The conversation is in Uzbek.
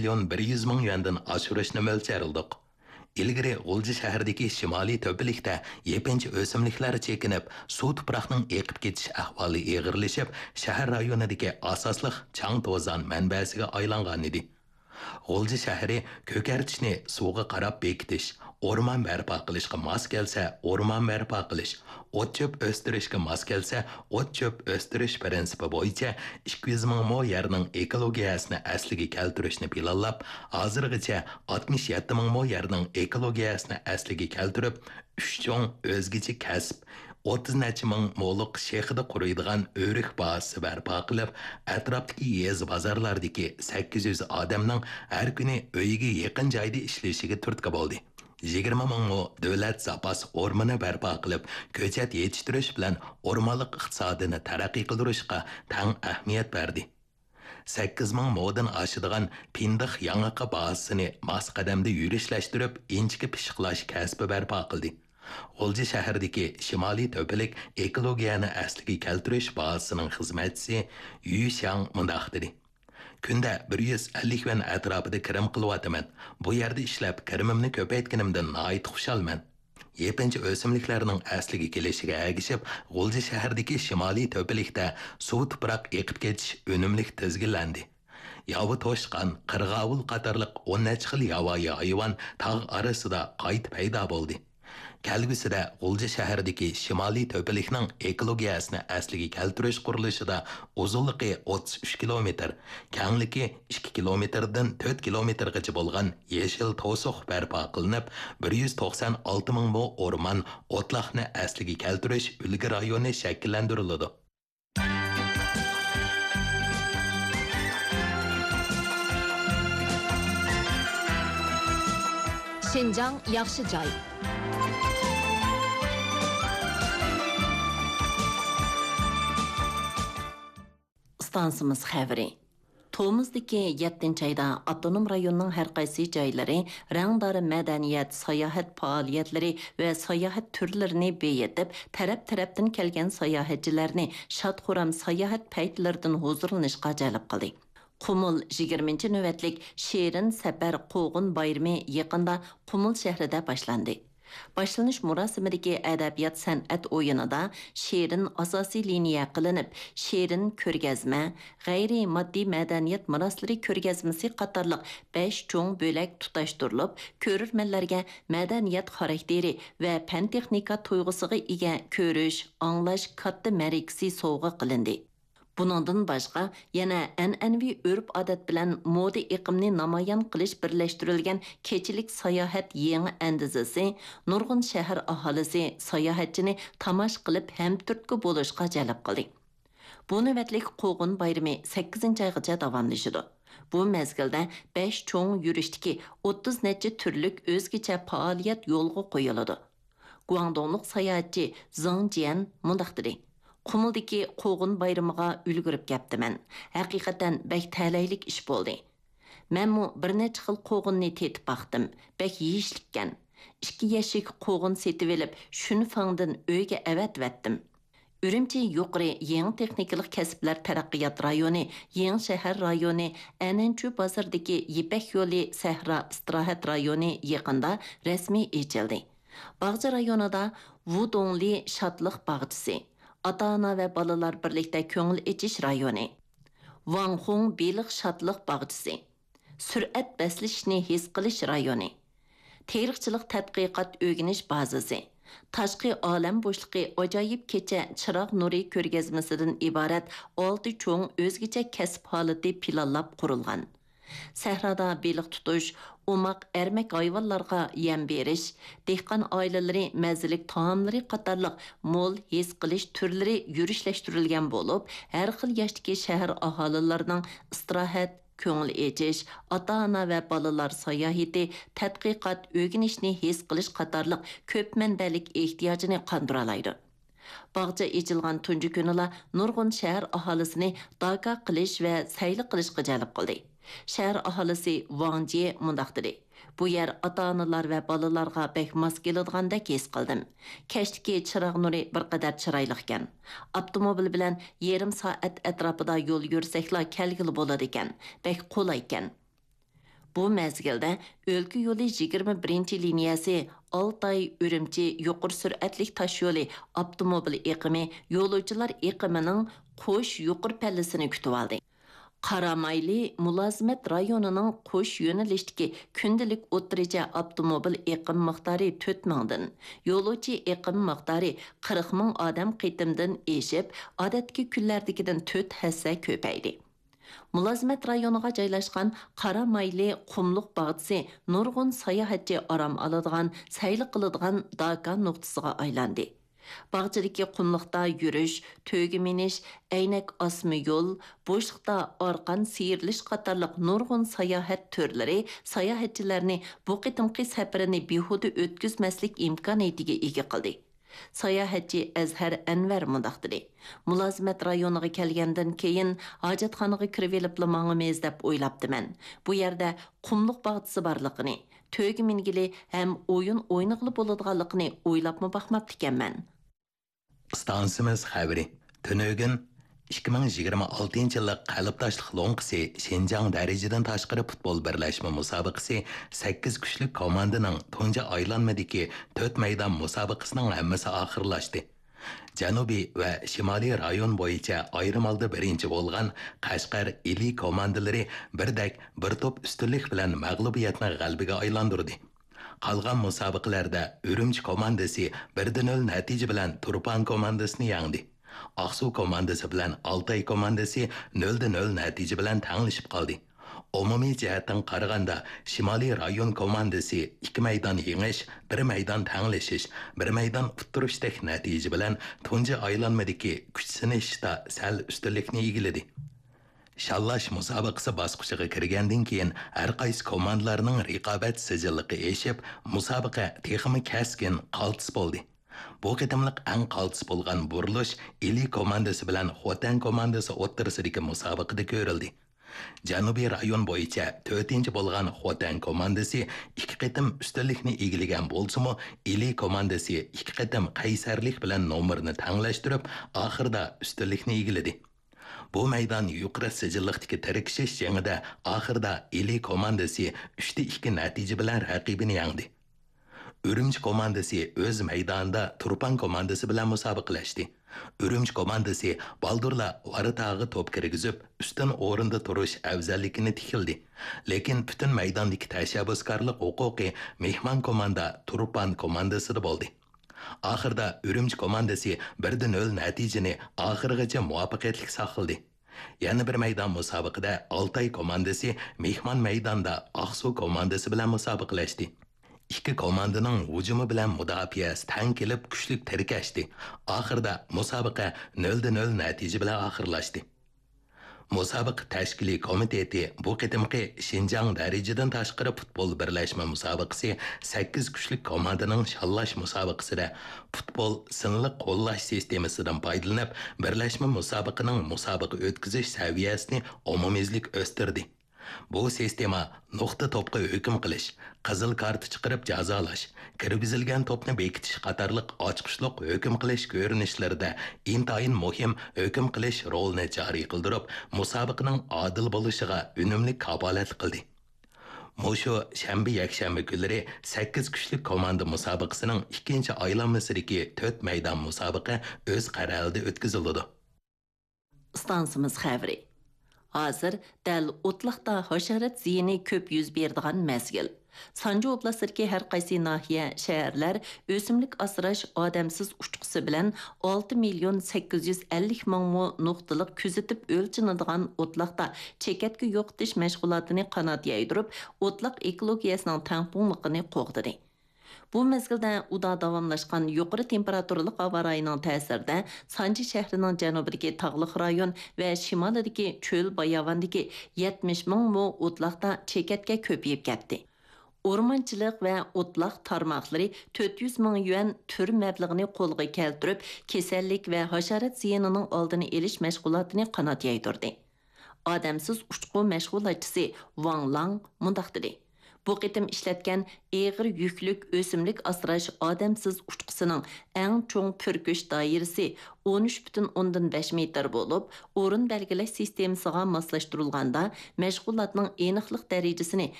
million 100 ming yuandan oshirishni mo'ljalladik. İlgari G'ulji shahridagi shimoliy to'pilikda yepinchi o'simliklar chekinib, suv tuproqning eqib ketish ahvoli og'irlashib, shahar rayonidagi asosli chang to'zon manbasiga aylangan edi. G'ulji shahri ko'kartishni suvga qarab bekitish, o'rmon barpo qilishga mos kelsa, o'rmon barpo qilish, o't-cho'p o'stirishga mos kelsa, o't-cho'p o'stirish prinsipi bo'yicha 200 ming mo yerning ekologiyasini asliga keltirishni planlab, hozirgacha 67 ming mo yerning ekologiyasini asliga keltirib, 3 cho'ng o'zgacha kasb 30 necha ming mo'liq shehida quriydigan o'rik bazasi barpo qilib, atrofdagi yez bozorlardagi 800 odamning har kuni uyiga yaqin joyda ishlashiga turtki bo'ldi. 20 ming mo davlat zapas o'rmoni barpo qilib, ko'chat yetishtirish bilan o'rmonlik iqtisodini taraqqiy qildirishga tang ahamiyat berdi. 8 ming modan oshadigan pindiq yangiqa bazasini mas qadamda yurishlashtirib, inchga pishiqlash kasbi barpo qildi. G'ulji shahridagi shimoliy to'pilik ekologiyani asliga keltirish bazasining xizmatchisi Yu Xiang mundaq dedi. Kunda 150 yuan atrofida kirim qilyapman. Bu yerda ishlab kirimimni ko'paytganimdan nihoyat xushalman. Yepinchi o'simliklarning asliga kelishiga ergishib, G'ulji shahridagi shimoliy to'pilikda suv tuproq eqib ketish unumlik tizginlandi. Yavi to'shqan, qirg'avul qatorliq 10 necha xil yovvoyi hayvon tog' orasida qayt paydo bo'ldi. Kelgusida G'ulji shahridagi shimoliy to'pilikning ekologiyasini asliga keltirish qurilishida uzunligi 33 kilometr, kengligi 2 kilometrdan 4 kilometrgacha bo'lgan yeshil to'siq barpo qilinib, 196 ming mo o'rmon o'tloqni asliga keltirish ulgi rayoni shakllantiriladi. Şinjan yaxshi joy. Stansımız xəbəri. To'mizdagi 7-chi ayda avtonom rayonning har qaysi joylari rangdor madaniyat, sayohat faoliyatlari va sayohat turlarini beyitib, taraf-tarafdan kelgan sayohatchilarni shod-xuram sayohat paytlaridan huzurlanishga jalb qildi. Qumul 20-navbatlik Şerin Safar Qo'g'in bayrami yaqinda Qumul shahrida boshlandi. Başlanış murasimidagi adabiyot san'at o'yinida she'rin asosiy liniya qilinib, she'rin ko'rgazma, g'ayri moddiy madaniyat meroslari ko'rgazmasi qatorliq 5 cho'ng bo'lak tutashtirilib, ko'rurmanlarga madaniyat xarakteri va fan texnika tuyg'usiga ega ko'rish, anglash katta ma'rikasi sovg'a qilindi. Buningdan boshqa yana an'anaviy urf-odat bilan moda iqimni namoyon qilish birlashtirilgan kechilik sayohat yangi andizasi nurg'un shahar aholisi sayohatchini tamash qilib hamturtki bo'lishga jalb qildi. Bu navbatlik Qo'g'in bayrami 8-oygacha davomlashadi. Bu mezgilda 5 cho'ng yurishdagi 30 necha turlik o'zgacha faoliyat yo'lga qo'yiladi. Guangdonlik sayohatchi Zhang Jian mundaq dedi: Qumuldagi Qo'g'in bayramiga ulgurib ketdiman. Haqiqatan bek talaylik ish bo'ldi. Menmu bir necha xil qo'g'inni tetib baqdim. Bek yeyishlikkan. 2 yashik qo'g'in setib olib, shuni fangdan uyga avatvatdim. Ürümçi yuqori yangi texnikalik kasblar taraqqiyot rayoni, yangi shahar rayoni, Ananchu bozordagi Yipak yo'li sahra istirohat rayoni yaqinda rasmiy ochildi. Bog'cha rayonida Wudongli shodliq bog'chisi, ota-ona va bolalar birlikda ko'ngil echish rayoni, Wanghong beliq shodliq bog'chisi, sur'at baslashni his qilish rayoni, tarixchilik tadqiqot o'rganish bazasi, tashqi olam bo'shliqi ajoyib kecha chiroq nuri ko'rgazmasidan iborat 6 cho'ng o'zgacha kasb holati planlab qurilgan. Sahrada beliq tutish, umaq ermak hayvonlarga yem berish, dehqon oilalari mazalik taomlari qatorliq mo'l his qilish turlari yurishlashtirilgan bo'lib, har xil yoshdagi shahar aholilarining istirohat, ko'ngil echish, ota-ona va bolalar sayohati, tadqiqot, o'rganishni his qilish qatorliq ko'p manbalik ehtiyojini qondirolaydi. Bog'cha echilgan tunji kunila nurg'un shahar aholisini doka qilish va sayli qilishga jalb qildi. Shahar aholisi Wang Jie mundaq dedi: Bu yer ota-onalar va bolalarga bek mos keladigandak his qildim. Kashdagi chiroq nuri bir qadar chiroyli ekan. Avtomobil bilan yarim soat atrofida yo'l yursakla kelgili bo'ladi ekan. Bek qulay ekan. Bu mezgildə Ölkü yolu 21 liniyası, Altay, Ürümçi, yuqur sürətlik taş yolu, avtomobil eqimi, yo'lovchilar eqimining qo'sh yuqur pallasini kutib oldi. Qaramayli mulozimat rayonining qo'sh yo'nalishdagi kundalik o'tircha avtomobil eqim miqdori 4 mingdan, yo'lovchi eqim miqdori 40 ming odam qitimdan eshib, odatdagi kunlardagidan 4 hassa ko'paydi. Mulozimat rayoniga joylashgan Qaramayli qumluq bog'chisi nurg'un sayohatchi orom oladigan, sayli qiladigan doka nuqtasiga aylandi. Bağçadaki qumluqda yürüş, tögü miniş, əynək asma yol, boşluqda arqan seyirliş qatarlıq nurgun sayahat türləri sayahatçilərini bu qitimqi səfirini bihudu ötküzməslik imkaniyetiga ega qildi. Sayahatchi Azhar Anvar mundaq dedi. Mulozimat rayoniga kelgandan keyin hojatxonaga kirib elibla mangimiz deb o'ylabdiman. Bu yerda qumluq bog'chisi borligini, tögü mingili ham o'yin o'ynag'li bo'ladiganligini o'ylabmi baxmabdi ekanman. Stansimiz xabari. Tönögün 2026 yıllık qalıptaşlıq lonqisi Şinjan dərəcədən taşqırı futbol birləşmə müsabiqəsi 8 güclük komandanın tunca aylanmadaki 4 meydan müsabiqəsinin həmməsi axırlaşdı. Janubiy və Şimali rayon boyunca ayrım aldı birinci bolğan Qashqar ili komandaları birdək bir top üstünlük bilan məğlubiyyətni qəlbiga aylandırdı. Qalğan müsabiqələrdə Ürümçi komandası 1-0 nəticə bilan Turpan komandasını yendi. Aqsu komandası bilan Altay komandası 0-0 nəticə bilan tanışıb qaldı. Umumiy jihatdan qaraganda Şimali rayon komandası 2 meydan yengish, 1 meydan tanlashish, 1 meydan utturishdak natija bilan tunji aylanmadagi kuch sinashda sal ustunlikni egiladi. Shallash musobaqasi bosqichiga kirgandan keyin har qaysi komandalarning raqobat sijilligi eshib, musobaqa texmi kaskin qaltis bo'ldi. Bu qitimliq eng qaltis bo'lgan burilish ili komandasi bilan Xotan komandasi o'ttirisidagi musobaqada ko'rildi. Janubiy rayon bo'yicha 4-chi bo'lgan Xotan komandasi 2 qitim ustunlikni egillagan bo'lsa-mu, ili komandasi 2 qitim qaysarlik bilan nomerni tanglashtirib, oxirida ustunlikni egilladi. Bu maydon yuqori sijillikdagi tirkishish jangida oxirida ili komandasi 3-2 natija bilan raqibini yengdi. Ürümçi komandası öz meydanda Turpan komandası bilan musobaqalashdi. Ürümçi komandası baldurla varitağı top kirgizib, üstün o'rinda turish afzalligini tikildi. Lekin bütün maydondagi tashabbuskorlik huquqi mehmon komanda Turpan komandasida bo'ldi. Oxirida Ürümçi komandası 1-0 natijani oxirigacha muvaffaqiyatli saqladi. Yana bir maydon musobaqada Altay komandası mehmon maydonda Aqsu komandasi bilan musobaqalashdi. İki komandanın hücumu bilan mudofiasi tang kelib kuchli tirkashdi. Oxirida musobaqa 0-0 natija bilan oxirlashdi. Musobaqa tashkiliy komiteti bu qitimqi Şinjan darajadan tashqari futbol birlashma musobaqasi 8 kuchli komandaning shallash musobaqasida futbol sinliq qo'llash sistemasidan foydalanib, birlashma musobaqaning musobaqa o'tkazish saviyasini umumiylik o'stirdi. Bu sistema nuqta topqa hukm qilish, qizil karta chiqarib jazolash, kirgizilgan topni bekitish qatorliq ochiqishliq hukm qilish ko'rinishlarida intayin muhim hukm qilish rolini joriy qildirib, musobaqaning adil bo'lishiga unumli kafolat qildi. Mushu shanba yakshanba kunlari 8 kuchli komanda musobaqasining 2-chi aylanmasidagi 4 maydon musobaqa o'z qarorida o'tkazildi. Stansimiz xabari. Hazır dəl otliqda hasharat ziyini ko'p yuz berdigan mezgil. Sanju oblastidagi har qaysi nahiya, shaharlar o'simlik asrash odamsiz uçqusi bilan 6.850.000 nuqtaliq kuzatib o'lchinadigan otliqda chekatga yo'qotish mashg'ulotini qanot yaydirib, otliq ekologiyasining tangpungliqini qo'g'didi. Bu mezgilda uda davamlashgan yuqori temperaturali havo rayining ta'sirida Sanji shahrining janubidagi tog'liq rayon va shimolidagi cho'l bayovondagi 70.000 mo o'tloqda chekatga ko'payib ketdi. O'rmonchilik va o'tloq tarmoqlari 400.000 yuan tur mablag'ini qo'lga keltirib, kasallik va hasharat ziyonining oldini olish mashg'ulotini qanot yaydirdi. Odamsiz uçqu mashg'ulotchisi Wang Lang mundaq dedi. Bu qitim ishlatgan eg'ir yüklük o'simlik asrash odamsiz uçqusining eng cho'ng pürküş doirasi 13,5 metr bo'lib, o'rin belgilash sistemasiga moslashtirilganda mashg'ulotning aniqlik darajasini